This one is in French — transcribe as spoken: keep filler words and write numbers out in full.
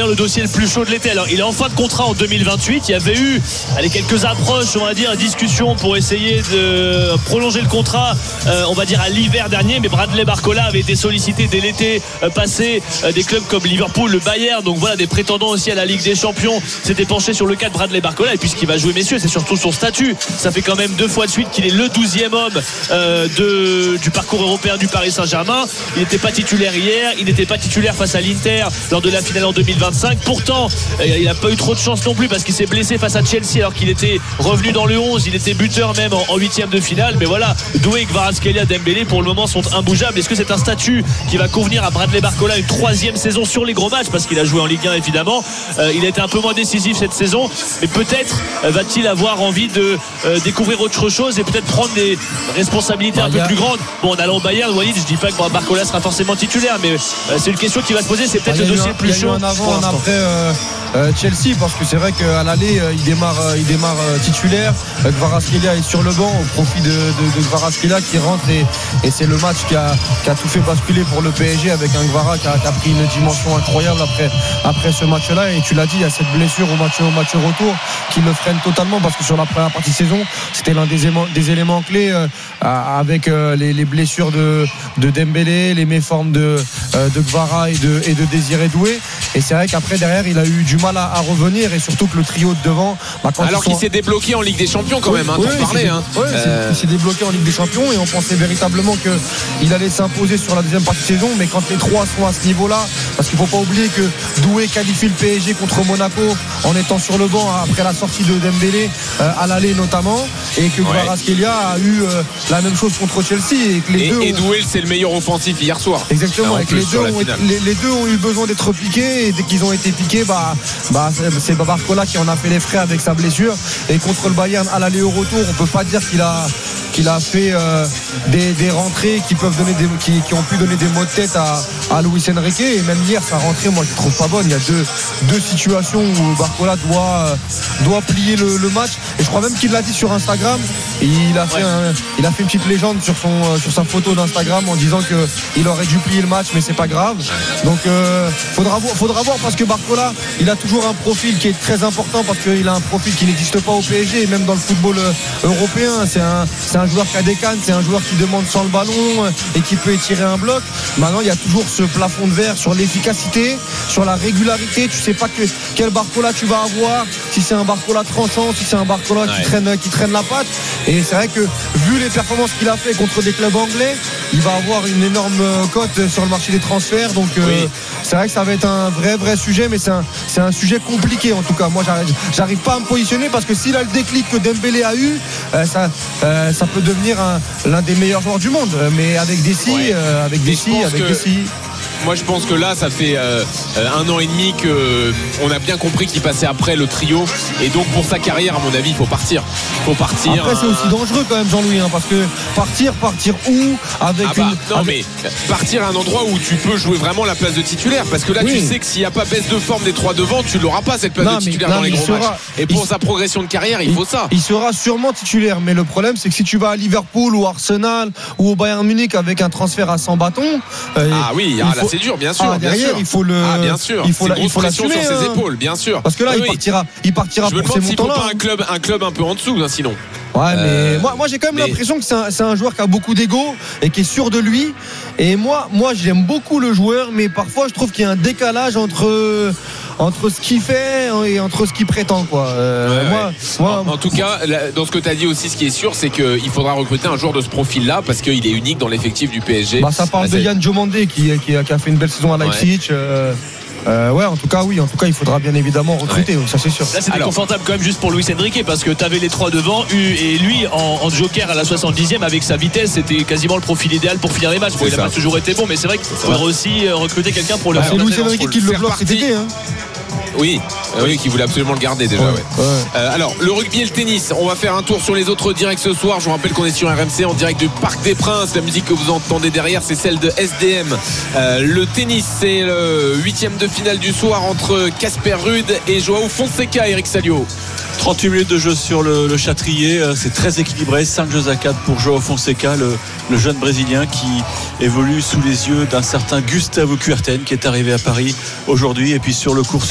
le dossier le plus chaud de l'été. Alors il est en fin de contrat en deux mille vingt-huit. Il y avait eu allez, quelques approches, on va dire, discussions pour essayer de prolonger le contrat, euh, on va dire à l'hiver dernier, mais Bradley Barcola avait été sollicité dès l'été euh, passé euh, des clubs comme Liverpool, le Bayern, donc voilà, des prétendants aussi à la Ligue des Champions s'étaient penchés sur le cas de Bradley Barcola. Et puis ce qui va jouer, messieurs, c'est surtout son statut. Ça fait quand même deux fois de suite qu'il est le douzième homme euh, de, du parcours européen du Paris Saint-Germain. Il n'était pas titulaire hier, il n'était pas titulaire face à l'Inter lors de la finale en deux mille vingt-cinq. Pourtant euh, il n'a pas eu trop de chance non plus parce qu'il s'est blessé face à Chelsea alors qu'il était revenu dans le onze, il était buteur même en huitième de finale. Mais voilà, Doué, Kvaratskhelia, Dembélé pour le moment sont imbougeables. Est-ce que c'est un statut qui va convenir à Bradley Barcola, une troisième saison sur les gros matchs, parce qu'il a joué en Ligue un évidemment, euh, il a été un peu moins décisif cette saison, mais peut-être euh, va-t-il avoir envie de euh, découvrir autre chose et peut-être prendre des responsabilités bah, un peu a... plus grandes. Bon, en allant au Bayern, Walid, je dis pas que Barcola sera forcément titulaire, mais euh, c'est une question qui va se poser. C'est peut-être bah, le dossier un, plus chaud un avant, un après euh, euh, Chelsea, parce que c'est vrai qu'à l'aller euh, il démarre, euh, il démarre euh, titulaire. euh, Kvaratskhelia est sur le banc au profit de, de, de Kvaratskhelia qui rentre et, et c'est le match qui a, qui a tout fait basculer pour le P S G avec un Kvara qui a, qui a pris une dimension incroyable après, après ce match-là. Et tu l'as dit, il y a cette blessure au match, au match retour qui le freine totalement, parce que sur la première partie de saison c'était l'un des éléments, des éléments clés euh, avec euh, les, les blessures de, de Dembélé, les méformes de, euh, de Kvara et de, et de Désiré Doué. Et c'est vrai qu'après derrière il a eu du mal à, à revenir, et surtout que le trio de devant bah, quand alors sont... qu'il s'est débloqué en Ligue des Champions quand oui, même hein, oui, t'en parlais hein. Oui, euh... il s'est débloqué en Ligue des Champions et on pensait véritablement qu'il allait s'imposer sur la deuxième partie de saison. Mais quand les trois sont à ce niveau là, parce qu'il ne faut pas oublier que Doué qualifie le P S G contre Monaco en étant sur le banc après la sortie de Dembélé euh, à l'aller notamment, et que Kvaratskhelia a eu euh, la même chose contre Chelsea, et que les et, deux et ont... Doué c'est le meilleur offensif hier soir exactement, et que les deux, ont, les, les deux ont eu besoin d'être piqués, et dès qu'ils ont été piqués bah, bah, c'est, c'est Barcola qui en a fait les frais avec sa blessure. Et contre le Bayern à l'aller au retour, on peut pas dire qu'il a qu'il a fait euh, des, des rentrées qui peuvent donner des, qui, qui ont pu donner des maux de tête à, à Luis Enrique. Et même hier sa rentrée, moi je trouve pas bonne. Il y a deux, deux situations où Barcola doit, doit plier le, le match, et je crois même qu'il l'a dit sur Instagram. Et il a fait ouais. un, il a fait une petite légende sur son sur sa photo d'Instagram en disant que il aurait dû plier le match, mais c'est pas grave. Donc euh, faudra voir, faudra voir, parce que Barcola il a toujours un profil qui est très important, parce qu'il a un profil qui n'existe pas au P S G et même dans le football européen. C'est un, c'est un joueur qui a des cannes, c'est un joueur qui demande sans le ballon et qui peut étirer un bloc. Maintenant il y a toujours ce plafond de verre sur l'efficacité, sur la régularité. Tu sais pas que, quel Barcola tu vas avoir, si c'est un Barcola tranchant, si c'est un Barcola ouais. qui traîne qui traîne la patte. Et c'est vrai que vu les performances qu'il a fait contre des clubs anglais, il va avoir une énorme cote sur le marché des transferts. Donc euh, oui. c'est vrai que ça va être un vrai vrai sujet, mais c'est un, c'est un sujet compliqué en tout cas. Moi j'arrive, j'arrive pas à me positionner, parce que s'il a le déclic que Dembélé a eu, euh, ça, euh, ça peut devenir un, l'un des meilleurs joueurs du monde. Mais avec des si, ouais. euh, avec des si, avec des si. Moi je pense que là ça fait euh, un an et demi qu'on a bien compris qu'il passait après le trio, et donc pour sa carrière à mon avis il faut partir il faut partir après c'est aussi dangereux quand même Jean-Louis hein, parce que partir partir où avec ah bah, une... non avec... mais partir à un endroit où tu peux jouer vraiment la place de titulaire, parce que là oui. tu sais que s'il n'y a pas baisse de forme des trois devant, tu l'auras pas cette place non, de titulaire mais, non, dans les gros sera... matchs, et pour il... sa progression de carrière il, il faut ça. Il sera sûrement titulaire, mais le problème c'est que si tu vas à Liverpool ou Arsenal ou au Bayern Munich avec un transfert à cent bâtons euh, ah oui ah, faut... là c'est dur bien sûr ah, bien derrière sûr. il faut le ah bien sûr il faut la, il faut l'assumer sur ses hein. épaules bien sûr, parce que là oui, il partira il partira je me pour ces montants là. Je me demande s'il faut pas un club un club un peu en dessous hein, sinon ouais mais euh, moi, moi j'ai quand même mais... l'impression que c'est un, c'est un joueur qui a beaucoup d'ego et qui est sûr de lui, et moi moi j'aime beaucoup le joueur, mais parfois je trouve qu'il y a un décalage entre entre ce qu'il fait et entre ce qu'il prétend quoi. Euh, ouais, moi, ouais. moi, en, en tout cas dans ce que tu as dit aussi, ce qui est sûr c'est qu'il faudra recruter un joueur de ce profil là, parce qu'il est unique dans l'effectif du P S G. Bah, ça parle bah, de c'est... Yann Diomandé qui, qui, a, qui a fait une belle saison à Leipzig. ouais. euh... Euh, ouais, en tout cas, oui, en tout cas, il faudra bien évidemment recruter, ouais. ça c'est sûr. Là, c'était Alors, confortable quand même juste pour Luis Enrique, parce que t'avais les trois devant, et lui en, en joker à la soixante-dixième avec sa vitesse, c'était quasiment le profil idéal pour finir les matchs. Bon, il n'a pas toujours été bon, mais c'est vrai qu'il faudrait aussi recruter quelqu'un pour le. Ah, c'est Luis Enrique qui le bloque cet été, hein. Oui, euh, oui, qui voulait absolument le garder déjà. Ouais, ouais. Ouais. Euh, alors, le rugby et le tennis, on va faire un tour sur les autres directs ce soir. Je vous rappelle qu'on est sur R M C en direct du Parc des Princes. La musique que vous entendez derrière, c'est celle de S D M. Euh, le tennis, c'est le huitième de finale du soir entre Casper Ruud et Joao Fonseca. Eric Salio. trente-huit minutes de jeu sur le, le Châtrier, c'est très équilibré, cinq jeux à quatre pour Joao Fonseca, le, le jeune Brésilien qui évolue sous les yeux d'un certain Gustavo Kuerten qui est arrivé à Paris aujourd'hui. Et puis sur le cours